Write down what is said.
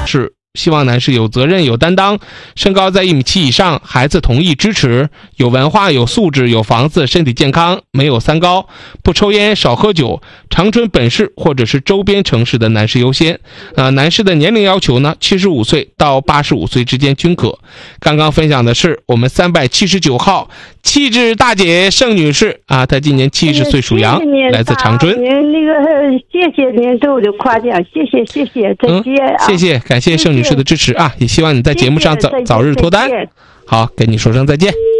是希望男士有责任有担当，身高在1.7米以上，孩子同意支持，有文化有素质，有房子，身体健康，没有三高，不抽烟少喝酒，长春本市或者是周边城市的男士优先。男士的年龄要求呢，75岁到85岁之间均可。刚刚分享的是我们379号气质大姐盛女士啊，她今年70岁属羊，来自长春。 您那个谢谢您对我的夸奖，谢谢，再见啊！ 谢谢，感谢盛女士的支持啊，也希望你在节目上早日脱单。好，跟你说声再见。